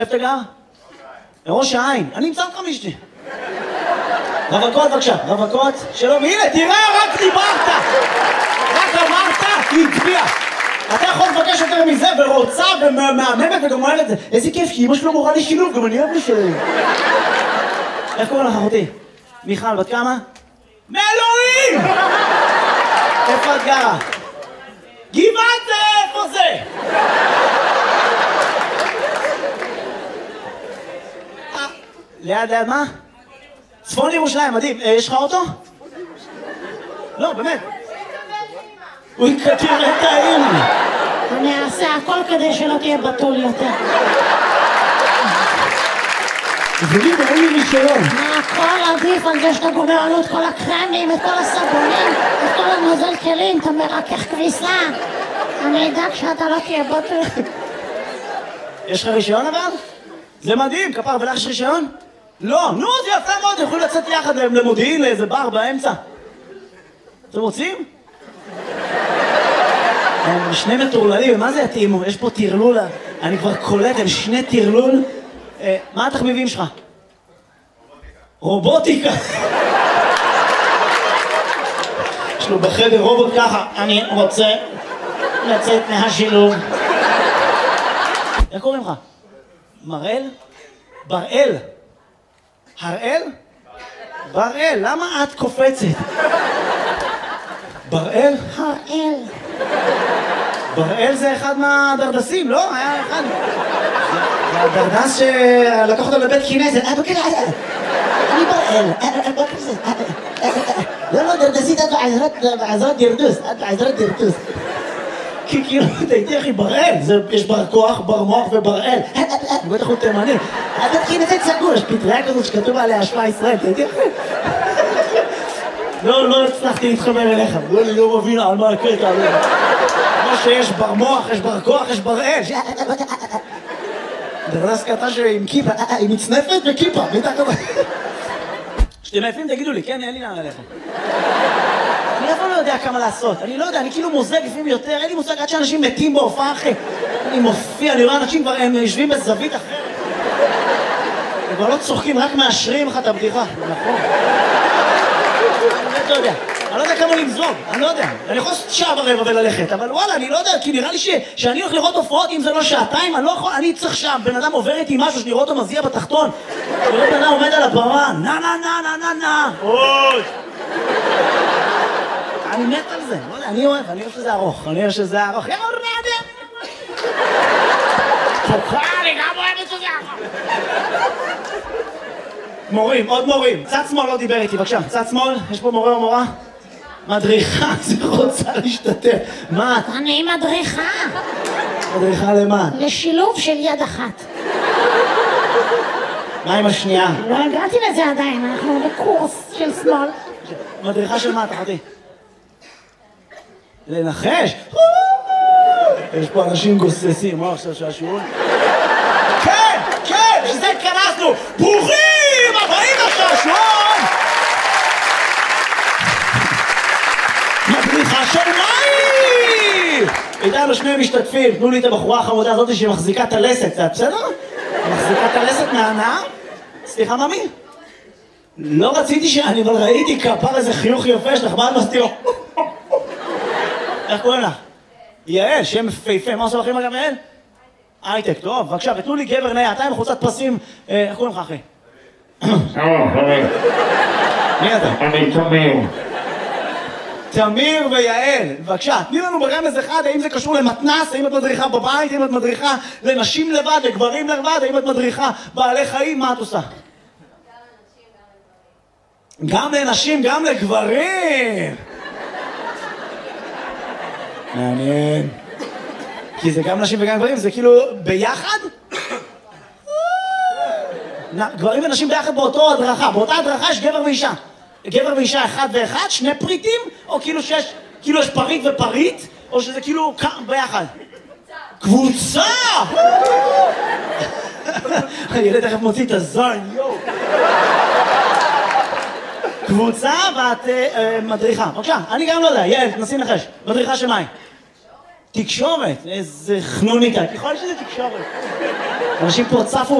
איפה אתה גר? לראש העין. אני אמצא אותך מאשתי. רווקות בבקשה, רווקות. שלום, הנה, תראה, רק דיברת! רק אמרת, היא הצביעה. אתה יכול לבקש יותר מזה, ורוצה, ומהממת, וגם אוהב את זה. איזה כיף, כי אמא שלו מורה לי שילוב, גם אני אוהב לשלם. איך קוראים לך, אחותי? מיכל, בת כמה? מאלוהים! איפה את גרה? גבעת זה, איפה זה? ליד מה? צפון ירושלים, מדהים. יש לך אוטו? לא, באמת. הוא יקטיר את האמא. אני אעשה הכל כדי שלא תהיה בתול יותר. ולי ואין לי רישיון. הכל עדיף על זה שאתה גומר עלות כל הקרמים, את כל הסבונים, את כל הנוזל כלים, אתה מרכך כביסה. אני אדאג שאתה לא תהיה בתול. יש לך רישיון אבל? זה מדהים, כפר, ולך יש רישיון? לא, נו, זה יפה מאוד, יכולים לצאת יחד למודיעין, לאיזה בר באמצע. אתם רוצים? הם שני מטורללים, מה זה יתאימו? יש פה תרלול, אני כבר קולט, הם שני תרלול. מה התחביבים שלך? רובוטיקה. יש לו בחדר רובוט ככה, אני רוצה לצאת מהשילוב. איך קוראים לך? מראל? בראל. הראל? בראל, למה את קופצת? בראל? הראל. בראל זה אחד מהדרדסים, לא? היה אחד. זה הדרדס שלקח אותו לבית כנסת. אני בראל. לא, דרדסית, את בעזרת דרדוס. את בעזרת דרדוס. כי כאילו, תהייתי אחי, בראל. יש בר כוח, בר מוח ובראל. בטח הוא תימני. הבית כנסת סגור, יש פטריה כזאת שכתוב עליה השפעה ישראל, תהייתי אחי. לא הצלחתי להתחבר אליך. אני לא מבין על מה הקטע. כמו שיש בר מוח, יש בר כוח, יש בראל. דרדס קטן עם כיפה, היא מצנפת וכיפה, בטח כזה. כשאתם עייפים תגידו לי, כן, אין לי לאן ללכת. אני אף פעם לא יודע כמה לעשות, אני לא יודע, אני כאילו מוזג לפעמים יותר, אין לי מושג עד שאנשים מתים בהופעה אחרי. אני מופיע, אני רואה אנשים כבר, הם יושבים בזווית אחרת. הם כבר לא צוחקים, רק מאשרים לך את הבדיחה, נכון? אני לא יודע. אני לא יודע כמה למזוג, אני לא יודע. אני יכול לעשות שעה ורבע וללכת, אבל וואלה, אני לא יודע, כי נראה לי שאני הולך לראות הופעות, אם זה לא שעתיים, אני לא יכול, אני צריך שם, בן אדם עובר איתי משהו, שאני רואה אותו מזיע בתחתון, וראה בן אדם עומד על הבמה, נה. אוי! אני מת על זה, לא יודע, אני אוהב שזה ארוך, אני אוהב שזה ארוך, אני גם אוהב את שזה ארוך. מורים, עוד מורים, צד שמאל לא דיבר איתי, בבקשה, צד שמאל, יש פה מורה או מורה? מדריכה, זה רוצה להשתתף. מה? אני מדריכה. מדריכה למה? לשילוב של יד אחת. מה עם השנייה? לא הגעתי לזה עדיין, אנחנו בקורס של שמאל. מדריכה של מה, תחתי? לנחש? יש פה אנשים גוססים, מה עכשיו שהשיעור? כן, שזה התכנסנו! ברוכים הבאים לשעשועון! מדריכה של מים! איתנו שני משתתפים, תנו לי את הבחורה החמודה הזאת שמחזיקה את הלסת, זה בסדר? מחזיקה את הלסת מהנאה? סליחה, ממי? לא רציתי שאני, אבל ראיתי כפר איזה חיוך יפה שלך, מה את מסתירו? איך קוראים לך? יעל, שם מפהפה, מה עושה לכם אגב יעל? הייטק, טוב, בבקשה, ותנו לי גבר נאה, אתה עם חולצת פסים, איך קוראים לך אחי? מי אתה? אני תמיר. תמיר ויעל, בבקשה, תני לנו ברמז אחד, האם זה קשור למתנס, האם את מדריכה בבית, האם את מדריכה לנשים לבד, לגברים לבד, האם את מדריכה בעלי חיים, מה את עושה? גם לנשים, גם לגברים! מעניין. כי זה גם נשים וגם גברים, זה כאילו ביחד? גברים ונשים ביחד באותו הדרכה, באותה הדרכה יש גבר ואישה. גבר ואישה אחד ואחד, שני פריטים, או כאילו שיש, כאילו יש פריט ופריט, או שזה כאילו ביחד. קבוצה! הילד תכף מוציא את הזין, יואו. קבוצה ואת מדריכה. בבקשה, אני גם לא יודע, יעל, תנסי לנחש. מדריכה של מים. תקשורת, איזה חנוניקה, ככל שזה תקשורת. אנשים פה צפו